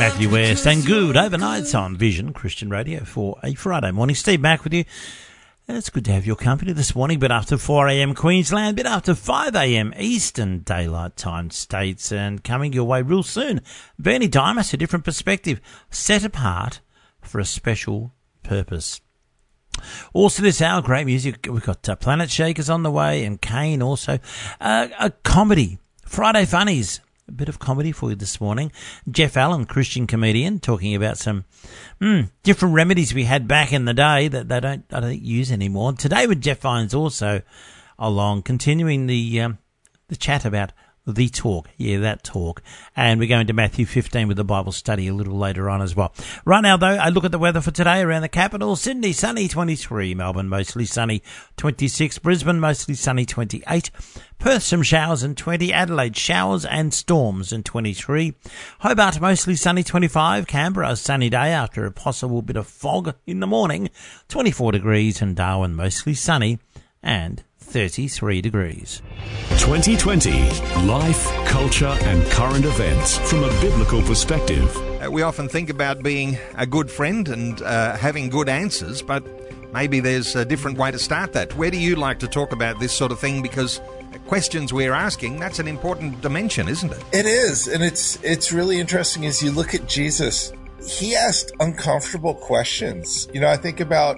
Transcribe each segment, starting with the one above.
Matthew West and good overnights on Vision Christian Radio for a Friday morning. Steve Mack with you. It's good to have your company this morning, but after 4 a.m. Queensland, but after 5 a.m. Eastern Daylight Time states, and coming your way real soon, Bernie Dimas, A Different Perspective, set apart for a special purpose. Also this hour, great music. We've got Planet Shakers on the way, and Kane also. A comedy, Friday Funnies. A bit of comedy for you this morning. Jeff Allen, Christian comedian, talking about some different remedies we had back in the day that I don't think use anymore. Today with Jeff Vines also along, continuing the chat about the talk. Yeah, that talk. And we're going to Matthew 15 with the Bible study a little later on as well. Right now, though, I look at the weather for today around the capital. Sydney, sunny, 23. Melbourne, mostly sunny, 26. Brisbane, mostly sunny, 28. Perth, some showers and 20. Adelaide, showers and storms and 23. Hobart, mostly sunny, 25. Canberra, a sunny day after a possible bit of fog in the morning, 24 degrees. And Darwin, mostly sunny and 33 degrees. 2020 Life, Culture and Current Events from a biblical perspective. We often think about being a good friend and having good answers, but maybe there's a different way to start that. Where do you like to talk about this sort of thing? Because questions we're asking, that's an important dimension, isn't it? It is, and it's really interesting as you look at Jesus. He asked uncomfortable questions. You know, I think about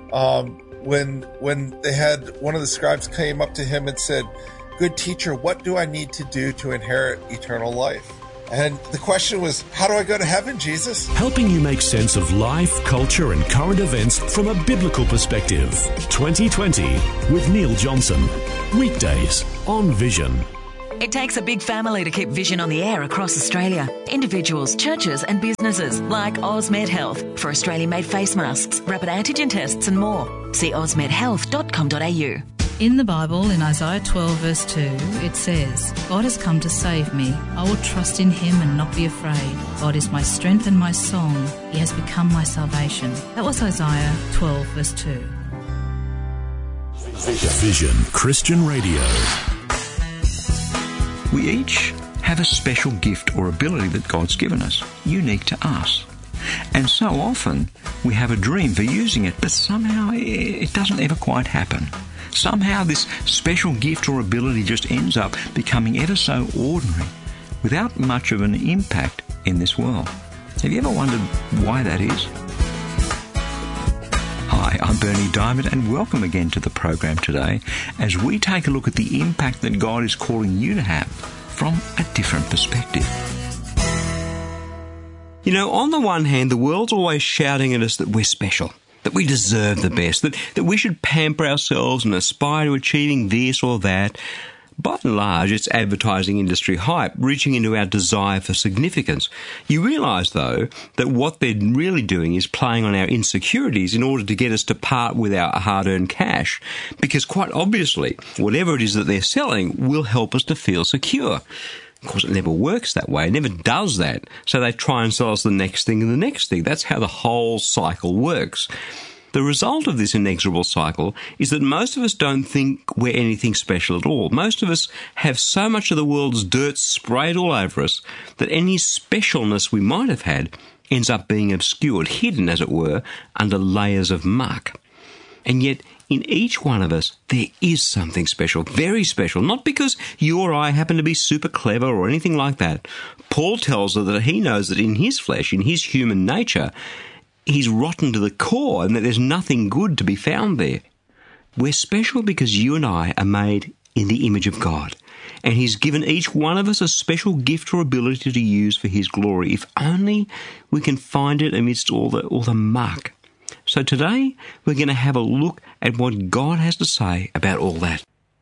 when they had one of the scribes came up to him and said, "Good teacher, what do I need to do to inherit eternal life?" And the question was, how do I go to heaven, Jesus? Helping you make sense of life, culture and current events from a biblical perspective. 2020 with Neil Johnson. Weekdays on Vision. It takes a big family to keep Vision on the air across Australia. Individuals, churches and businesses like Osmed Health for Australian-made face masks, rapid antigen tests and more. See osmedhealth.com.au. In the Bible, in Isaiah 12 verse 2, it says, "God has come to save me. I will trust in him and not be afraid. God is my strength and my song. He has become my salvation." That was Isaiah 12 verse 2. Vision Christian Radio. We each have a special gift or ability that God's given us, unique to us. And so often we have a dream for using it, but somehow it doesn't ever quite happen. Somehow this special gift or ability just ends up becoming ever so ordinary, without much of an impact in this world. Have you ever wondered why that is? Hi, I'm Bernie Diamond, and welcome again to the program today as we take a look at the impact that God is calling you to have from a different perspective. You know, on the one hand, the world's always shouting at us that we're special, that we deserve the best, that we should pamper ourselves and aspire to achieving this or that. By and large, it's advertising industry hype, reaching into our desire for significance. You realise, though, that what they're really doing is playing on our insecurities in order to get us to part with our hard-earned cash, because quite obviously, whatever it is that they're selling will help us to feel secure. Of course, it never works that way. It never does that. So they try and sell us the next thing and the next thing. That's how the whole cycle works. The result of this inexorable cycle is that most of us don't think we're anything special at all. Most of us have so much of the world's dirt sprayed all over us that any specialness we might have had ends up being obscured, hidden, as it were, under layers of muck. And yet, in each one of us, there is something special, very special, not because you or I happen to be super clever or anything like that. Paul tells us that he knows that in his flesh, in his human nature, he's rotten to the core and that there's nothing good to be found there. We're special because you and I are made in the image of God, and he's given each one of us a special gift or ability to use for his glory, if only we can find it amidst all the muck. So today, we're going to have a look at what God has to say about all that.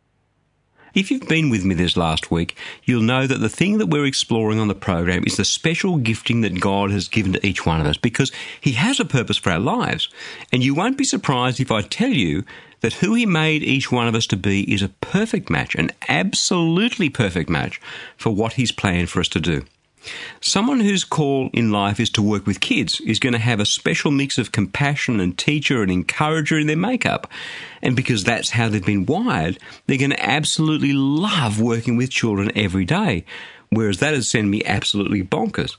If you've been with me this last week, you'll know that the thing that we're exploring on the program is the special gifting that God has given to each one of us, because he has a purpose for our lives. And you won't be surprised if I tell you that who he made each one of us to be is a perfect match, an absolutely perfect match for what he's planned for us to do. Someone whose call in life is to work with kids is going to have a special mix of compassion and teacher and encourager in their makeup. And because that's how they've been wired, they're going to absolutely love working with children every day, whereas that has sent me absolutely bonkers.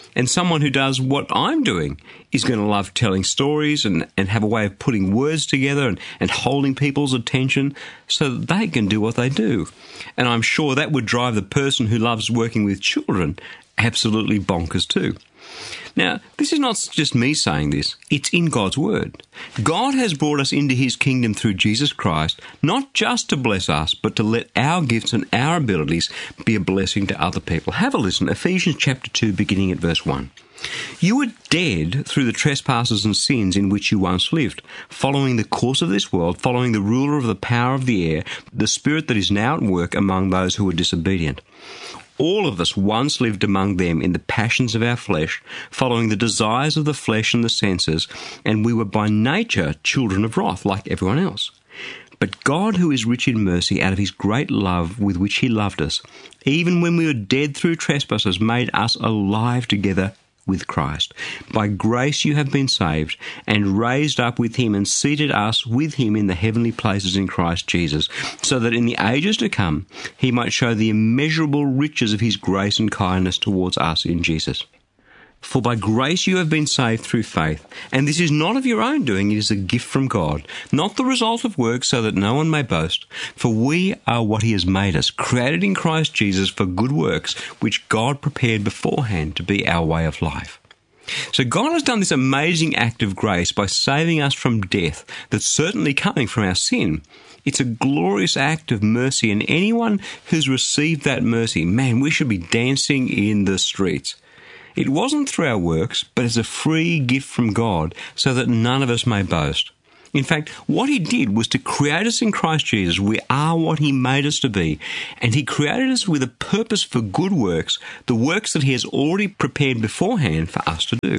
And someone who does what I'm doing is going to love telling stories and have a way of putting words together and holding people's attention so that they can do what they do. And I'm sure that would drive the person who loves working with children absolutely bonkers too. Now, this is not just me saying this, it's in God's Word. God has brought us into His kingdom through Jesus Christ, not just to bless us, but to let our gifts and our abilities be a blessing to other people. Have a listen, Ephesians chapter 2, beginning at verse 1. You were dead through the trespasses and sins in which you once lived, following the course of this world, following the ruler of the power of the air, the spirit that is now at work among those who are disobedient. All of us once lived among them in the passions of our flesh, following the desires of the flesh and the senses, and we were by nature children of wrath, like everyone else. But God, who is rich in mercy, out of His great love with which He loved us, even when we were dead through trespasses, made us alive together with Christ. By grace you have been saved, and raised up with Him, and seated us with Him in the heavenly places in Christ Jesus, so that in the ages to come He might show the immeasurable riches of His grace and kindness towards us in Jesus. For by grace you have been saved through faith, and this is not of your own doing, it is a gift from God, not the result of works, so that no one may boast. For we are what He has made us, created in Christ Jesus for good works, which God prepared beforehand to be our way of life. So God has done this amazing act of grace by saving us from death that's certainly coming from our sin. It's a glorious act of mercy, and anyone who's received that mercy, man, we should be dancing in the streets. It wasn't through our works, but as a free gift from God, so that none of us may boast. In fact, what He did was to create us in Christ Jesus. We are what He made us to be, and He created us with a purpose for good works, the works that He has already prepared beforehand for us to do.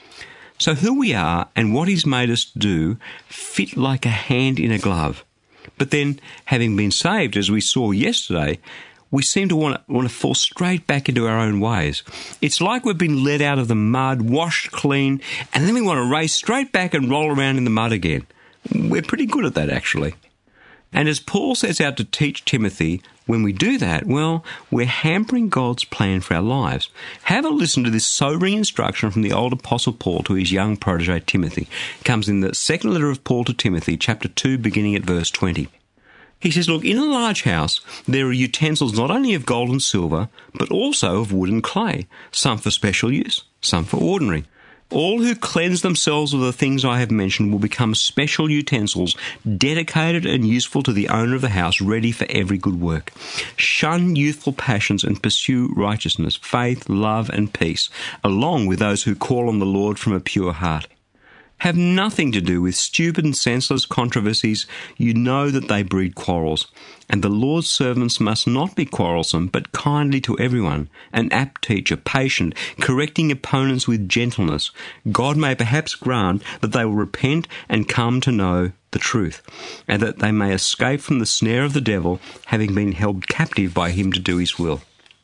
So who we are and what He's made us do fit like a hand in a glove. But then, having been saved, as we saw yesterday, we seem to want to fall straight back into our own ways. It's like we've been led out of the mud, washed clean, and then we want to race straight back and roll around in the mud again. We're pretty good at that, actually. And as Paul sets out to teach Timothy, when we do that, well, we're hampering God's plan for our lives. Have a listen to this sobering instruction from the old Apostle Paul to his young protege Timothy. It comes in the second letter of Paul to Timothy, chapter 2, beginning at verse 20. He says, look, in a large house there are utensils not only of gold and silver, but also of wood and clay, some for special use, some for ordinary. All who cleanse themselves of the things I have mentioned will become special utensils, dedicated and useful to the owner of the house, ready for every good work. Shun youthful passions and pursue righteousness, faith, love and peace, along with those who call on the Lord from a pure heart. Have nothing to do with stupid and senseless controversies. You know that they breed quarrels. And the Lord's servants must not be quarrelsome, but kindly to everyone, an apt teacher, patient, correcting opponents with gentleness. God may perhaps grant that they will repent and come to know the truth, and that they may escape from the snare of the devil, having been held captive by him to do his will.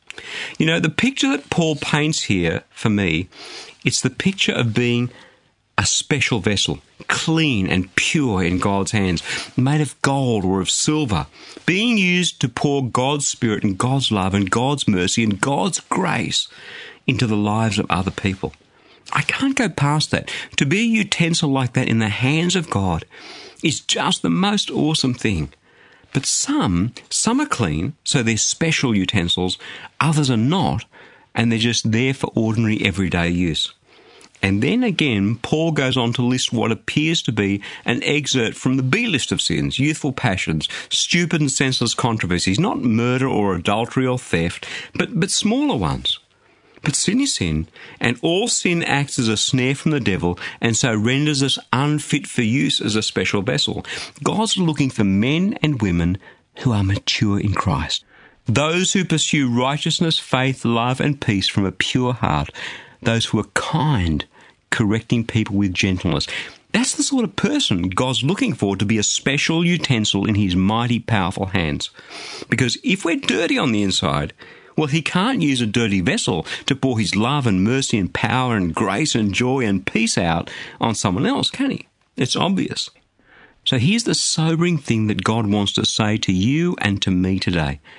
You know, the picture that Paul paints here, for me, it's the picture of being a special vessel, clean and pure in God's hands, made of gold or of silver, being used to pour God's Spirit and God's love and God's mercy and God's grace into the lives of other people. I can't go past that. To be a utensil like that in the hands of God is just the most awesome thing. But some are clean, so they're special utensils. Others are not, and they're just there for ordinary everyday use. And then again, Paul goes on to list what appears to be an excerpt from the B list of sins, youthful passions, stupid and senseless controversies, not murder or adultery or theft, but smaller ones. But sin is sin, and all sin acts as a snare from the devil, and so renders us unfit for use as a special vessel. God's looking for men and women who are mature in Christ. Those who pursue righteousness, faith, love, and peace from a pure heart. Those who are kind, correcting people with gentleness. That's the sort of person God's looking for to be a special utensil in his mighty, powerful hands. Because if we're dirty on the inside, well, he can't use a dirty vessel to pour his love and mercy and power and grace and joy and peace out on someone else, can he? It's obvious. So here's the sobering thing that God wants to say to you and to me today.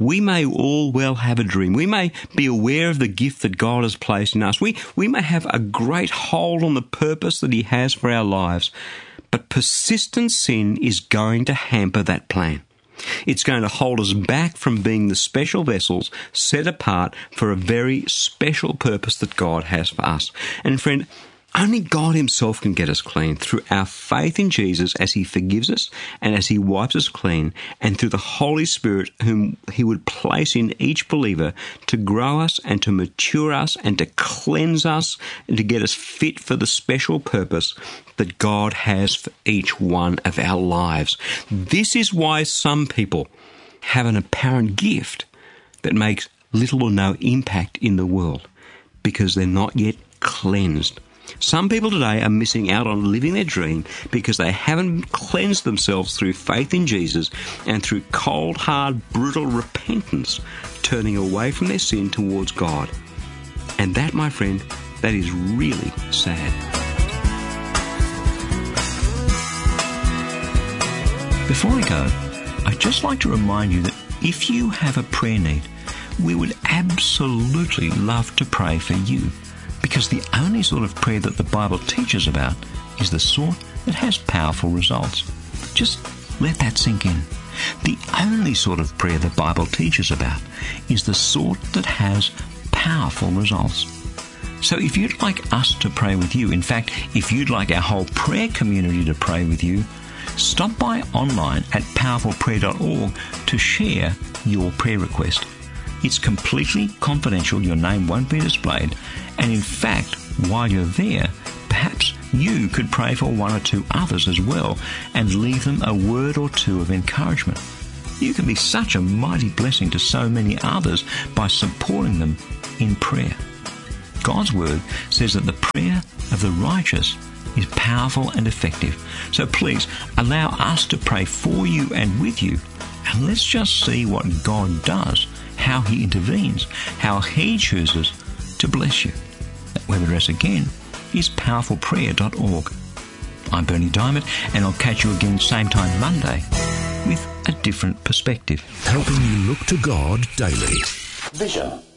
we may all well have a dream. We may be aware of the gift that God has placed in us. We may have a great hold on the purpose that He has for our lives. But persistent sin is going to hamper that plan. It's going to hold us back from being the special vessels set apart for a very special purpose that God has for us. And friend, only God Himself can get us clean through our faith in Jesus as He forgives us and as He wipes us clean, and through the Holy Spirit whom He would place in each believer to grow us and to mature us and to cleanse us and to get us fit for the special purpose that God has for each one of our lives. This is why some people have an apparent gift that makes little or no impact in the world, because they're not yet cleansed. Some people today are missing out on living their dream because they haven't cleansed themselves through faith in Jesus and through cold, hard, brutal repentance, turning away from their sin towards God. And that, my friend, that is really sad. Before I go, I'd just like to remind you that if you have a prayer need, we would absolutely love to pray for you. Because the only sort of prayer that the Bible teaches about is the sort that has powerful results. Just let that sink in. The only sort of prayer the Bible teaches about is the sort that has powerful results. So if you'd like us to pray with you, in fact, if you'd like our whole prayer community to pray with you, stop by online at powerfulprayer.org to share your prayer request. It's completely confidential. Your name won't be displayed. And in fact, while you're there, perhaps you could pray for one or two others as well and leave them a word or two of encouragement. You can be such a mighty blessing to so many others by supporting them in prayer. God's Word says that the prayer of the righteous is powerful and effective. So please allow us to pray for you and with you, and let's just see what God does, how He intervenes, how He chooses to bless you. That web address again is powerfulprayer.org. I'm Bernie Diamond, and I'll catch you again same time Monday with a different perspective. Helping you look to God daily. Vision